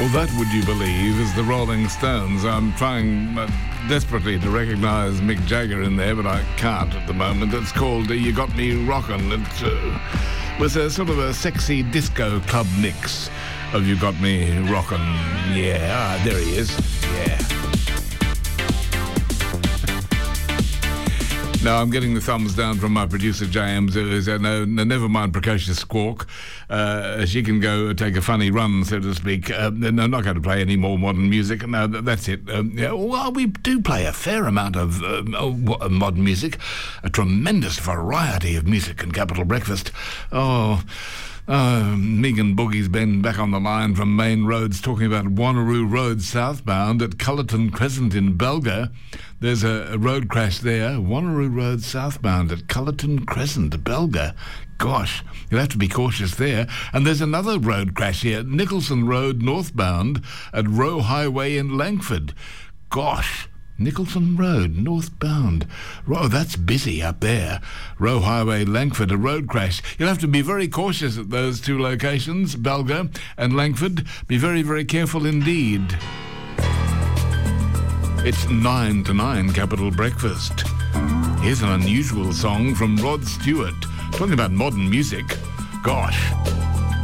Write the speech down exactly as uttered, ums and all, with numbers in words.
Well, that, would you believe, is the Rolling Stones. I'm trying uh, desperately to recognise Mick Jagger in there, but I can't at the moment. It's called uh, You Got Me Rockin'. It uh, was a sort of a sexy disco club mix of You Got Me Rockin'. Yeah, ah, there he is. Yeah. Now, I'm getting the thumbs down from my producer, J M, who said, no, no, never mind Precocious Squawk. Uh, she can go take a funny run, so to speak. Uh, no, I'm not going to play any more modern music. No, that's it. Um, yeah, well, we do play a fair amount of uh, modern music, a tremendous variety of music in Capital Breakfast. Oh... Uh, Megan Boogie's been back on the line from Main Roads talking about Wanneroo Road southbound at Cullerton Crescent in Belga. There's a, a road crash there. Wanneroo Road southbound at Cullerton Crescent, Belga. Gosh, you'll have to be cautious there. And there's another road crash here, Nicholson Road northbound at Roe Highway in Langford. Gosh. Nicholson Road, northbound. Oh, that's busy up there. Roe Highway, Langford, a road crash. You'll have to be very cautious at those two locations, Belga and Langford. Be very, very careful indeed. It's nine to nine Capital Breakfast. Here's an unusual song from Rod Stewart. Talking about modern music. Gosh.